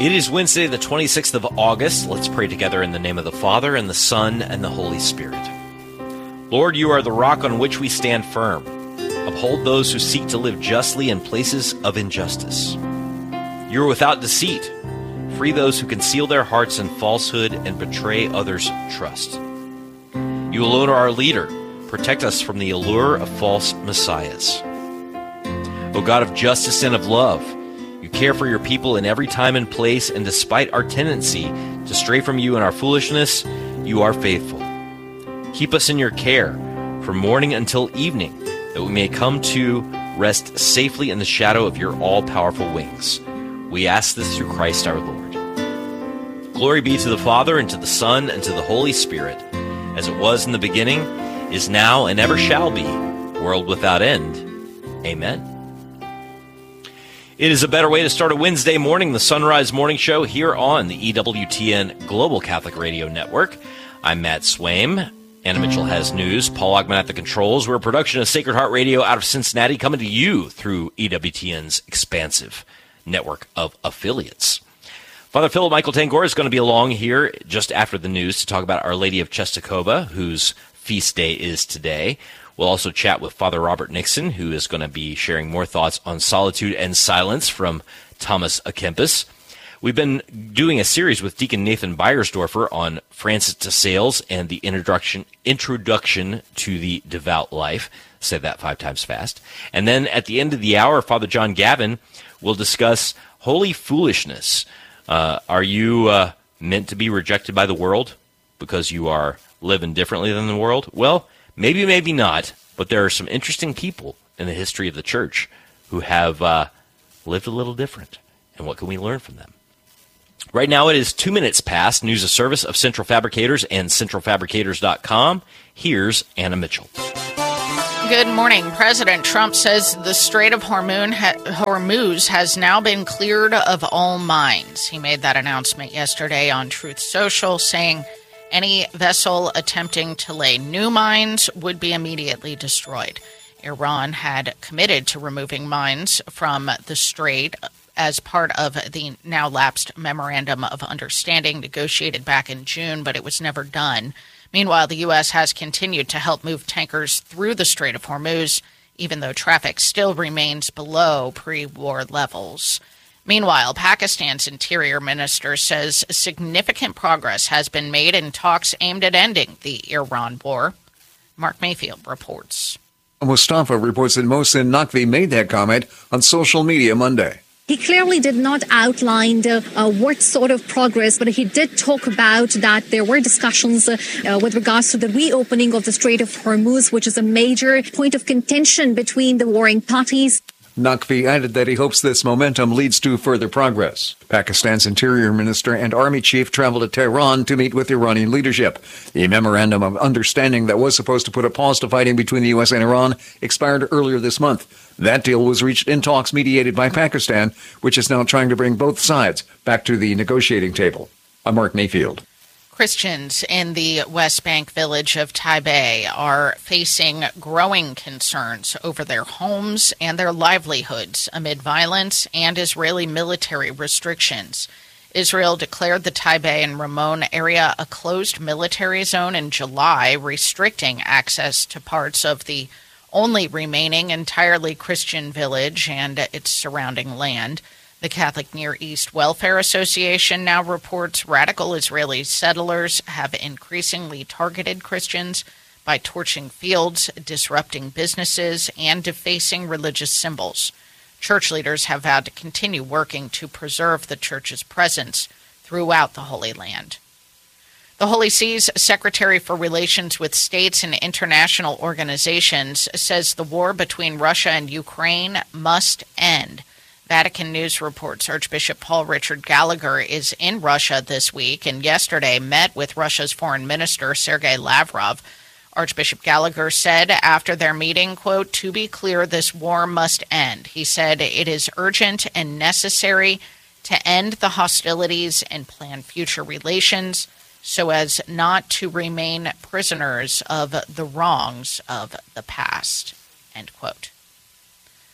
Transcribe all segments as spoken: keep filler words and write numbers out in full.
It is Wednesday, the twenty-sixth of August. Let's pray together in the name of the Father, and the Son, and the Holy Spirit. Lord, you are the rock on which we stand firm. Uphold those who seek to live justly in places of injustice. You are without deceit. Free those who conceal their hearts in falsehood and betray others' trust. You alone are our leader. Protect us from the allure of false messiahs. O God of justice and of love, you care for your people in every time and place, and despite our tendency to stray from you in our foolishness, you are faithful. Keep us in your care from morning until evening, that we may come to rest safely in the shadow of your all-powerful wings. We ask this through Christ our Lord. Glory be to the Father, and to the Son, and to the Holy Spirit, as it was in the beginning, is now, and ever shall be, world without end. Amen. It is a better way to start a Wednesday morning, the Sunrise Morning Show here on the E W T N Global Catholic Radio Network. I'm Matt Swaim. Anna Mitchell has news. Paul Ogman at the controls. We're a production of Sacred Heart Radio out of Cincinnati, coming to you through E W T N's expansive network of affiliates. Father Philip Michael Tangor is going to be along here just after the news to talk about Our Lady of Czestochowa, whose feast day is today. We'll also chat with Father Robert Nixon, who is going to be sharing more thoughts on solitude and silence from Thomas à Kempis. We've been doing a series with Deacon Nathan Beiersdorfer on Francis de Sales and the introduction introduction to the devout life. Say that five times fast. And then at the end of the hour, Father John Gavin will discuss holy foolishness. Uh, are you uh, meant to be rejected by the world because you are living differently than the world? Well, maybe, maybe not, but there are some interesting people in the history of the church who have uh, lived a little different. And what can we learn from them? Right now it is two minutes past. News of service of Central Fabricators and central fabricators dot com. Here's Anna Mitchell. Good morning. President Trump says the Strait of Hormuz has now been cleared of all mines. He made that announcement yesterday on Truth Social, saying any vessel attempting to lay new mines would be immediately destroyed. Iran had committed to removing mines from the strait as part of the now lapsed Memorandum of Understanding negotiated back in June, but it was never done. Meanwhile, the U S has continued to help move tankers through the Strait of Hormuz, even though traffic still remains below pre-war levels. Meanwhile, Pakistan's interior minister says significant progress has been made in talks aimed at ending the Iran war. Mark Mayfield reports. Mustafa reports that Mohsen Naqvi made that comment on social media Monday. He clearly did not outline uh, uh, what sort of progress, but he did talk about that there were discussions uh, uh, with regards to the reopening of the Strait of Hormuz, which is a major point of contention between the warring parties. Naqvi added that he hopes this momentum leads to further progress. Pakistan's interior minister and army chief traveled to Tehran to meet with Iranian leadership. The memorandum of understanding that was supposed to put a pause to fighting between the U S and Iran expired earlier this month. That deal was reached in talks mediated by Pakistan, which is now trying to bring both sides back to the negotiating table. I'm Mark Mayfield. Christians in the West Bank village of Taibeh are facing growing concerns over their homes and their livelihoods amid violence and Israeli military restrictions. Israel declared the Taibeh and Ramon area a closed military zone in July, restricting access to parts of the only remaining entirely Christian village and its surrounding land. The Catholic Near East Welfare Association now reports radical Israeli settlers have increasingly targeted Christians by torching fields, disrupting businesses, and defacing religious symbols. Church leaders have vowed to continue working to preserve the Church's presence throughout the Holy Land. The Holy See's Secretary for Relations with States and International Organizations says the war between Russia and Ukraine must end. Vatican News reports Archbishop Paul Richard Gallagher is in Russia this week and yesterday met with Russia's Foreign Minister Sergei Lavrov. Archbishop Gallagher said after their meeting, quote, "To be clear, this war must end." He said it is urgent and necessary to end the hostilities and plan future relations so as not to remain prisoners of the wrongs of the past, end quote.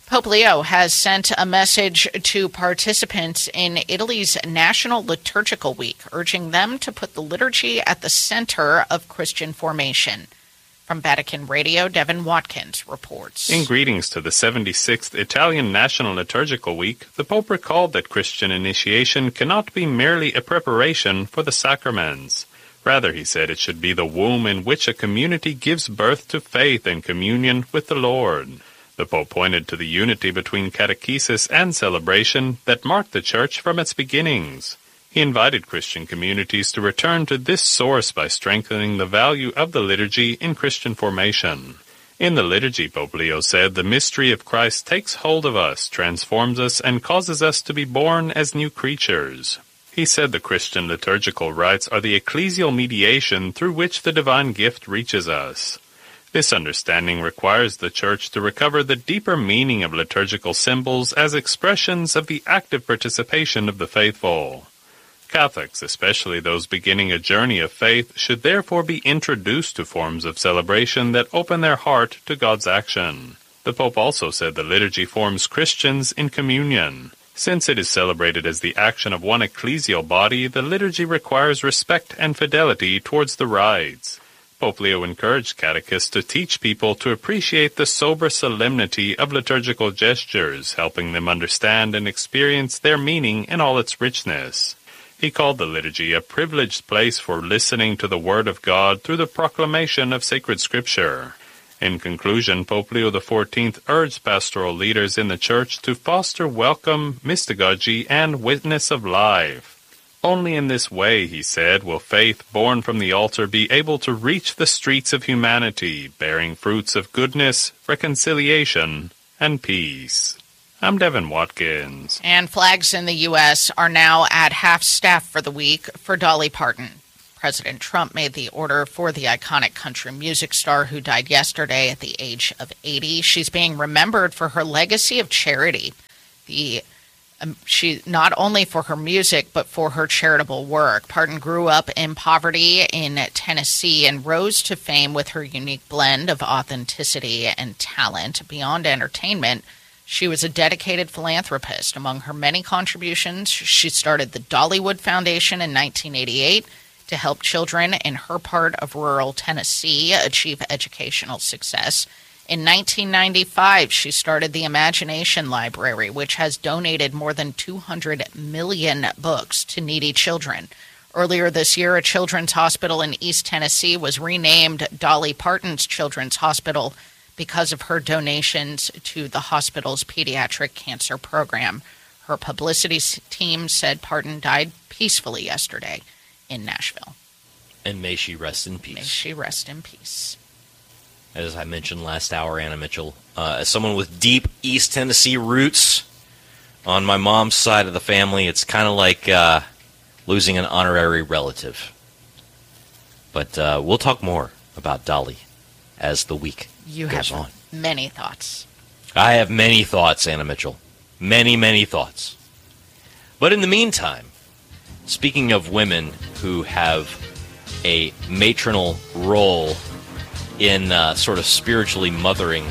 Pope Leo has sent a message to participants in Italy's National Liturgical Week, urging them to put the liturgy at the center of Christian formation. From Vatican Radio, Devin Watkins reports. In greetings to the seventy-sixth Italian National Liturgical Week, the Pope recalled that Christian initiation cannot be merely a preparation for the sacraments. Rather, he said, it should be the womb in which a community gives birth to faith and communion with the Lord. The Pope pointed to the unity between catechesis and celebration that marked the Church from its beginnings. He invited Christian communities to return to this source by strengthening the value of the liturgy in Christian formation. In the liturgy, Pope Leo said, the mystery of Christ takes hold of us, transforms us, and causes us to be born as new creatures. He said the Christian liturgical rites are the ecclesial mediation through which the divine gift reaches us. This understanding requires the Church to recover the deeper meaning of liturgical symbols as expressions of the active participation of the faithful. Catholics, especially those beginning a journey of faith, should therefore be introduced to forms of celebration that open their heart to God's action. The Pope also said the liturgy forms Christians in communion. Since it is celebrated as the action of one ecclesial body, the liturgy requires respect and fidelity towards the rites. Pope Leo encouraged catechists to teach people to appreciate the sober solemnity of liturgical gestures, helping them understand and experience their meaning in all its richness. He called the liturgy a privileged place for listening to the Word of God through the proclamation of sacred Scripture. In conclusion, Pope Leo the fourteenth urged pastoral leaders in the Church to foster welcome, mystagogy, and witness of life. Only in this way, he said, will faith born from the altar be able to reach the streets of humanity, bearing fruits of goodness, reconciliation, and peace. I'm Devin Watkins. And flags in the U S are now at half-staff for the week for Dolly Parton. President Trump made the order for the iconic country music star who died yesterday at the age of eighty. She's being remembered for her legacy of charity. The um, she not only for her music, but for her charitable work. Parton grew up in poverty in Tennessee and rose to fame with her unique blend of authenticity and talent. Beyond entertainment, she was a dedicated philanthropist. Among her many contributions, she started the Dollywood Foundation in nineteen eighty-eight to help children in her part of rural Tennessee achieve educational success. In nineteen ninety-five, she started the Imagination Library, which has donated more than two hundred million books to needy children. Earlier this year, a children's hospital in East Tennessee was renamed Dolly Parton's Children's Hospital because of her donations to the hospital's pediatric cancer program. Her publicity team said Parton died peacefully yesterday in Nashville. And may she rest in peace. May she rest in peace. As I mentioned last hour, Anna Mitchell, uh, as someone with deep East Tennessee roots on my mom's side of the family, it's kind of like uh, losing an honorary relative. But uh, we'll talk more about Dolly as the week you goes have on. Many thoughts. I have many thoughts, Anna Mitchell. Many, many thoughts. But in the meantime, speaking of women who have a matronal role in uh, sort of spiritually mothering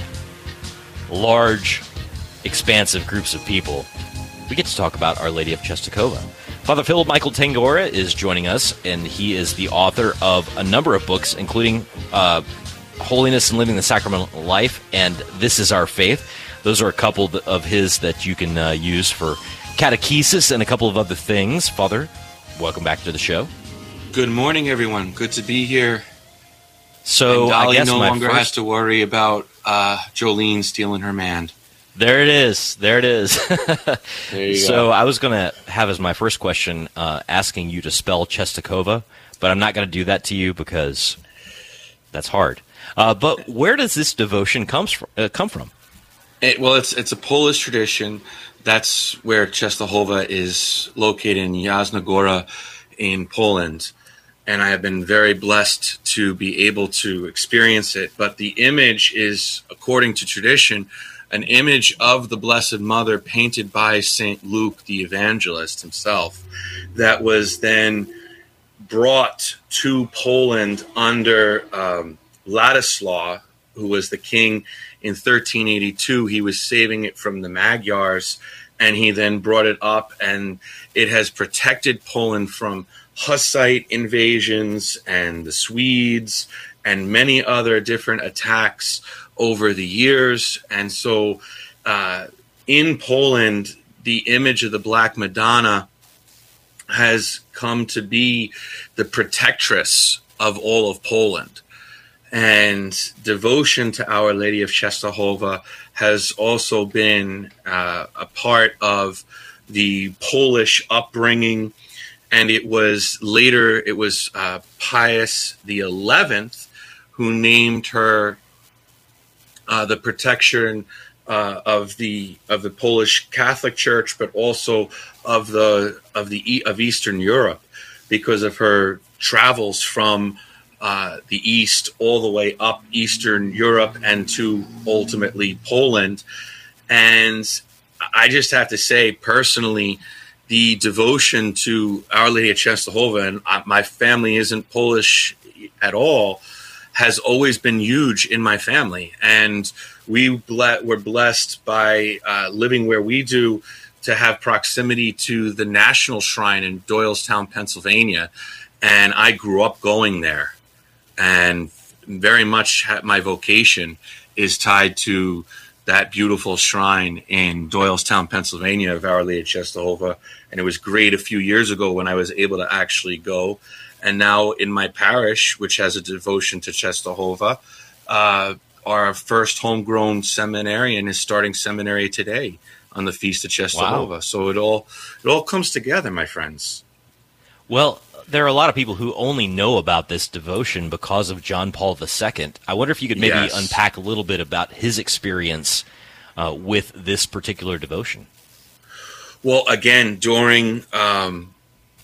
large, expansive groups of people, we get to talk about Our Lady of Czestochowa. Father Philip Michael Tangora is joining us, and he is the author of a number of books, including uh, Holiness and Living the Sacramental Life and This is Our Faith. Those are a couple of his that you can uh, use for catechesis and a couple of other things. Father, welcome back to the show. Good morning, everyone. Good to be here. So and Dolly I guess no my longer first... has to worry about uh, Jolene stealing her man. There it is. There it is. There you so go. I was going to have as my first question uh, asking you to spell Czestochowa, but I'm not going to do that to you because that's hard. Uh, but where does this devotion comes from, uh, come from? It, well, it's it's a Polish tradition. That's where Czestochowa is located, in Jasna Góra in Poland. And I have been very blessed to be able to experience it. But the image is, according to tradition, an image of the Blessed Mother painted by Saint Luke, the evangelist himself, that was then brought to Poland under um, Ladislaw, who was the king in thirteen eighty-two. He was saving it from the Magyars, and he then brought it up, and it has protected Poland from Hussite invasions and the Swedes and many other different attacks over the years. And so uh, in Poland, the image of the Black Madonna has come to be the protectress of all of Poland. And devotion to Our Lady of Częstochowa has also been uh, a part of the Polish upbringing. And it was later, it was uh, Pius the eleventh who named her uh, the protection uh, of the of the Polish Catholic Church, but also of the of the of Eastern Europe, because of her travels from uh, the East all the way up Eastern Europe and to ultimately Poland. And I just have to say, personally, the devotion to Our Lady of Częstochowa, and my family isn't Polish at all, has always been huge in my family. And we ble- were blessed by uh, living where we do to have proximity to the National Shrine in Doylestown, Pennsylvania. And I grew up going there. And very much my vocation is tied to that beautiful shrine in Doylestown, Pennsylvania of Our Lady of Częstochowa. And it was great a few years ago when I was able to actually go. And now in my parish, which has a devotion to Częstochowa, uh, our first homegrown seminarian is starting seminary today on the Feast of Częstochowa. Wow. So it all it all comes together, my friends. Well, there are a lot of people who only know about this devotion because of John Paul the Second. I wonder if you could maybe yes. unpack a little bit about his experience uh, with this particular devotion. Well, again, during um,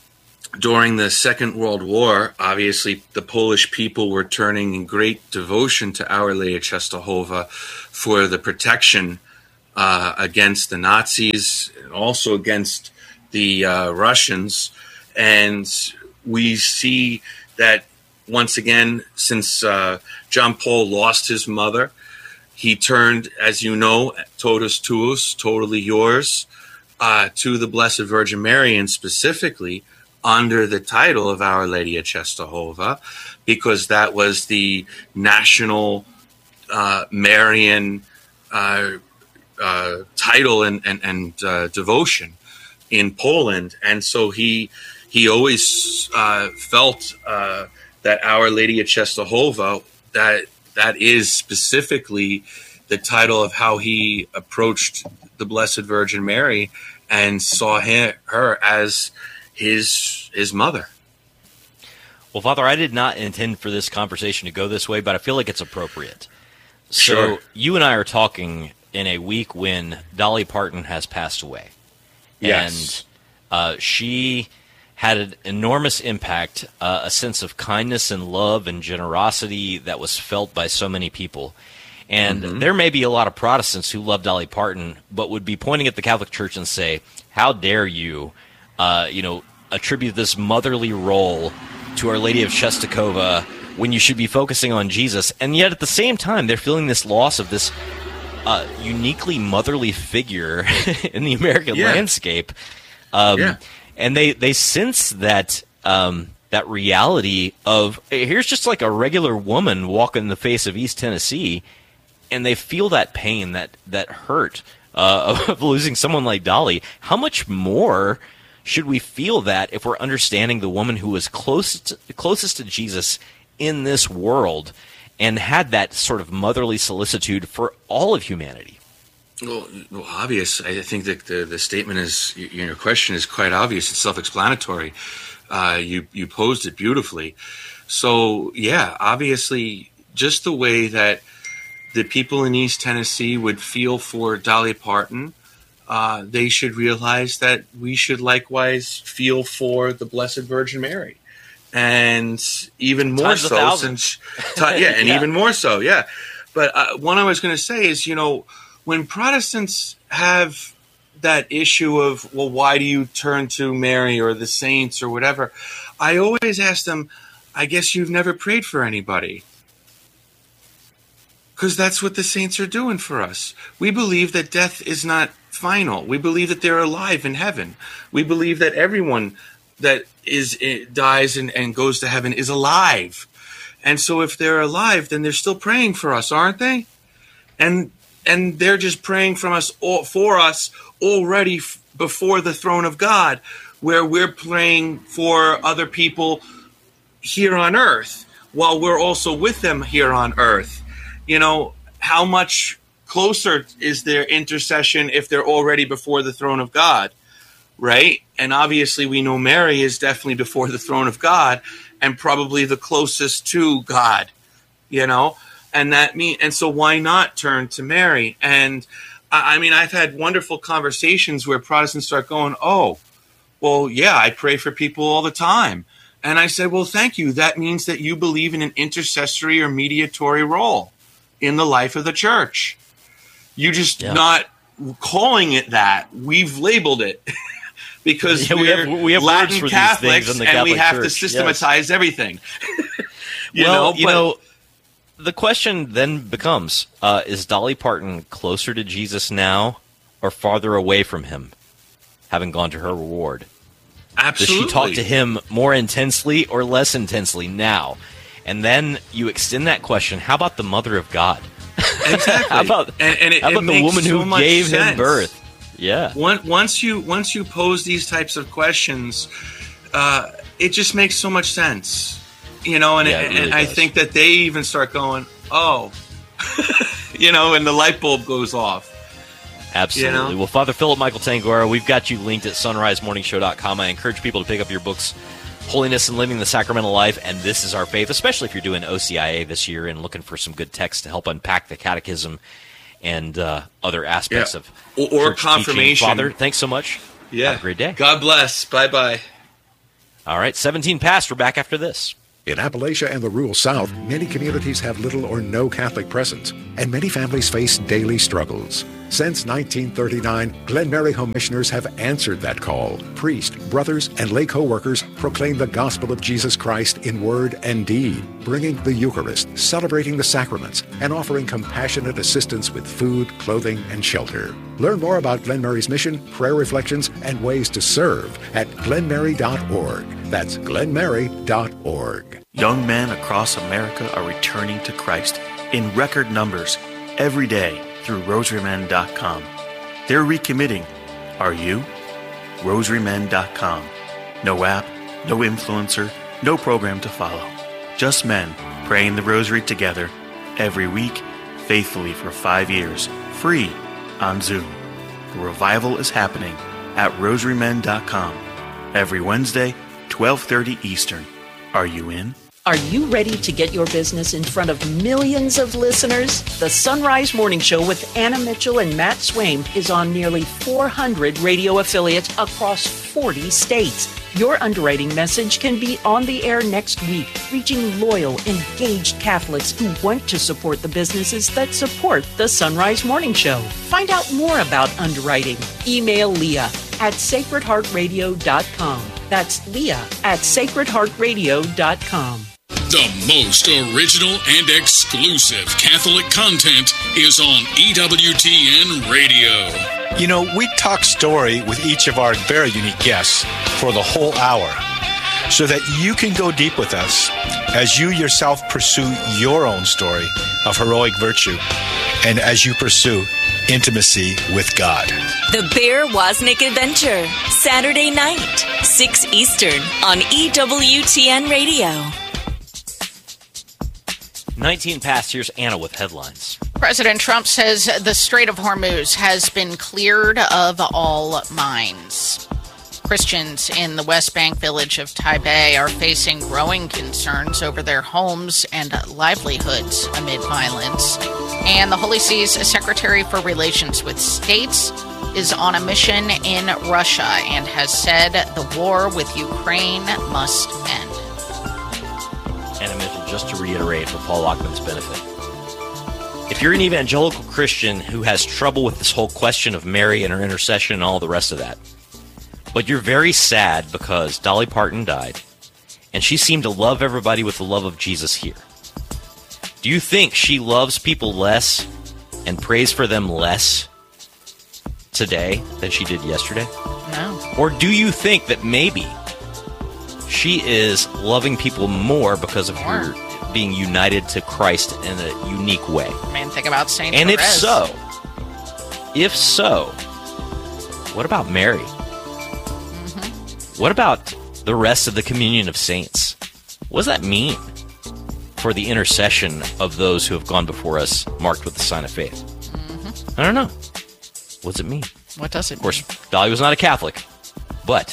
during the Second World War, obviously the Polish people were turning in great devotion to Our Lady of Częstochowa for the protection uh, against the Nazis and also against the uh, Russians. And we see that once again, since uh, John Paul lost his mother, he turned, as you know, totus tuus, totally yours, uh, to the Blessed Virgin Mary, and specifically under the title of Our Lady of Częstochowa, because that was the national uh, Marian uh, uh, title and, and, and uh, devotion in Poland. And so he he always uh, felt uh, that Our Lady of Częstochowa, that that is specifically the title of how he approached the Blessed Virgin Mary and saw her, her as his his mother. Well, Father, I did not intend for this conversation to go this way, but I feel like it's appropriate. So Sure. You and I are talking in a week when Dolly Parton has passed away. Yes. And uh, she had an enormous impact, uh, a sense of kindness and love and generosity that was felt by so many people. And mm-hmm. there may be a lot of Protestants who love Dolly Parton, but would be pointing at the Catholic Church and say, how dare you, uh, you know, attribute this motherly role to Our Lady of Częstochowa when you should be focusing on Jesus. And yet at the same time, they're feeling this loss of this uh, uniquely motherly figure in the American yeah. landscape. Um, yeah. And they, they sense that um, that reality of, hey, here's just like a regular woman walking the face of East Tennessee, and they feel that pain, that, that hurt uh, of losing someone like Dolly. How much more should we feel that if we're understanding the woman who was closest, closest to Jesus in this world and had that sort of motherly solicitude for all of humanity? Well, well, obvious. I think that the, the statement is, your question is quite obvious. It's self-explanatory. Uh, you, you posed it beautifully. So, yeah, obviously, just the way that the people in East Tennessee would feel for Dolly Parton, uh, they should realize that we should likewise feel for the Blessed Virgin Mary. And even more Times a so, thousand. since, t- yeah, and Yeah. even more so, yeah. But uh, one I was going to say is, you know, when Protestants have that issue of, well, why do you turn to Mary or the saints or whatever, I always ask them, I guess you've never prayed for anybody. because that's what the saints are doing for us. We believe that death is not final. We believe that they're alive in heaven. We believe that everyone that is dies and, and goes to heaven is alive. And so if they're alive, then they're still praying for us, aren't they? And and they're just praying from us all, for us already f- before the throne of God, where we're praying for other people here on earth while we're also with them here on earth. You know, how much closer is their intercession if they're already before the throne of God, right? And obviously we know Mary is definitely before the throne of God and probably the closest to God, you know? And that mean, and so why not turn to Mary? And I, I mean, I've had wonderful conversations where Protestants start going, oh, well, yeah, I pray for people all the time. And I said, well, thank you. That means that you believe in an intercessory or mediatory role in the life of the church. You just yeah. not calling it that. We've labeled it because yeah, we we're have, we have Latin Catholics in the and Catholic we have Church. to systematize yes. everything. you well, know, you but, know, the question then becomes, uh, is Dolly Parton closer to Jesus now or farther away from him, having gone to her reward? Absolutely. Does she talk to him more intensely or less intensely now? And then you extend that question, how about the Mother of God? Exactly. how about, and, and it, how about it the woman so who gave sense. him birth? Yeah. Once you once you pose these types of questions, uh, it just makes so much sense. You know, and, yeah, it, it really and I think that they even start going, oh, you know, and the light bulb goes off. Absolutely. You know? Well, Father Philip Michael Tangora, we've got you linked at sunrise morning show dot com. I encourage people to pick up your books, Holiness and Living the Sacramental Life, and This is Our Faith, especially if you're doing O C I A this year and looking for some good text to help unpack the catechism and uh, other aspects yeah. of or, or church confirmation. Teaching. Father, thanks so much. Yeah. Have a great day. God bless. Bye-bye. All right, seventeen past. We're back after this. In Appalachia and the rural South, many communities have little or no Catholic presence, and many families face daily struggles. Since nineteen thirty-nine, Glen Mary Home Missioners have answered that call. Priests, brothers, and lay co-workers proclaim the gospel of Jesus Christ in word and deed, bringing the Eucharist, celebrating the sacraments, and offering compassionate assistance with food, clothing, and shelter. Learn more about Glen Mary's mission, prayer reflections, and ways to serve at glen mary dot org. That's glen mary dot org. Young men across America are returning to Christ in record numbers every day through rosary men dot com. They're recommitting. Are you? rosary men dot com. No app, no influencer, no program to follow. Just men praying the rosary together every week, faithfully for five years, free on Zoom. The revival is happening at rosary men dot com every Wednesday, twelve thirty Eastern. Are you in? Are you ready to get your business in front of millions of listeners? The Sunrise Morning Show with Anna Mitchell and Matt Swaim is on nearly four hundred radio affiliates across forty states. Your underwriting message can be on the air next week, reaching loyal, engaged Catholics who want to support the businesses that support the Sunrise Morning Show. Find out more about underwriting. Email Leah at sacred heart radio dot com. That's Leah at sacred heart radio dot com. The most original and exclusive Catholic content is on E W T N Radio. You know, we talk story with each of our very unique guests for the whole hour so that you can go deep with us as you yourself pursue your own story of heroic virtue and as you pursue intimacy with God. The Bear Wozniak Adventure, Saturday night, six Eastern on E W T N Radio. nineteen past. Here's Anna with headlines. President Trump says the Strait of Hormuz has been cleared of all mines. Christians in the West Bank village of Taipei are facing growing concerns over their homes and livelihoods amid violence. And the Holy See's Secretary for Relations with States is on a mission in Russia and has said the war with Ukraine must end. Anna Mitchell, just to reiterate for Paul Lockman's benefit. If you're an evangelical Christian who has trouble with this whole question of Mary and her intercession and all the rest of that, but you're very sad because Dolly Parton died, and she seemed to love everybody with the love of Jesus here, Do you think she loves people less and prays for them less today than she did yesterday? No. Or do you think that maybe she is loving people more because of More. her being united to Christ in a unique way? I mean, think about Saint And if Therese. so, if so, what about Mary? Mm-hmm. What about the rest of the communion of saints? What does that mean for the intercession of those who have gone before us, marked with the sign of faith? Mm-hmm. I don't know. What does it mean? What does it mean? Of course, Dolly was not a Catholic, but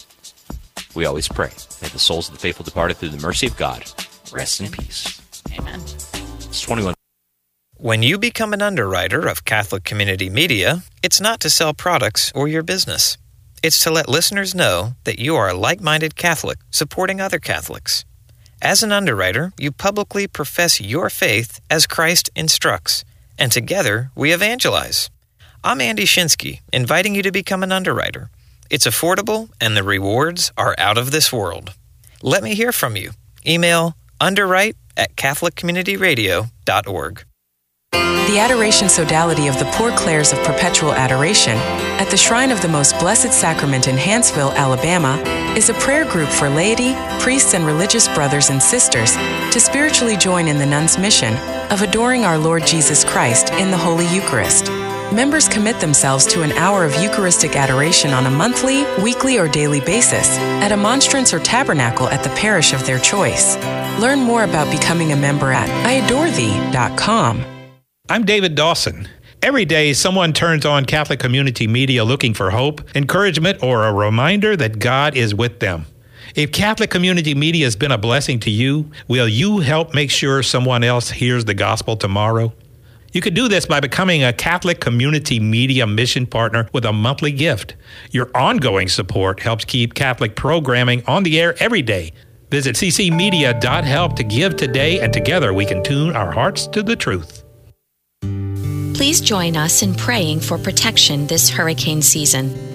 we always pray. May the souls of the faithful departed through the mercy of God rest in peace. Amen. It's twenty-one. When you become an underwriter of Catholic Community Media, it's not to sell products or your business. It's to let listeners know that you are a like-minded Catholic supporting other Catholics. As an underwriter, you publicly profess your faith as Christ instructs, and together we evangelize. I'm Andy Shinsky, inviting you to become an underwriter. It's affordable, and the rewards are out of this world. Let me hear from you. Email underwrite at catholic community radio dot org. The Adoration Sodality of the Poor Clares of Perpetual Adoration at the Shrine of the Most Blessed Sacrament in Hanceville, Alabama, is a prayer group for laity, priests, and religious brothers and sisters to spiritually join in the nuns' mission of adoring our Lord Jesus Christ in the Holy Eucharist. Members commit themselves to an hour of Eucharistic adoration on a monthly, weekly, or daily basis at a monstrance or tabernacle at the parish of their choice. Learn more about becoming a member at I adore thee dot com. I'm David Dawson. Every day, someone turns on Catholic Community Media looking for hope, encouragement, or a reminder that God is with them. If Catholic Community Media has been a blessing to you, will you help make sure someone else hears the gospel tomorrow? You can do this by becoming a Catholic Community Media mission partner with a monthly gift. Your ongoing support helps keep Catholic programming on the air every day. Visit c c media dot help to give today, and together we can tune our hearts to the truth. Please join us in praying for protection this hurricane season.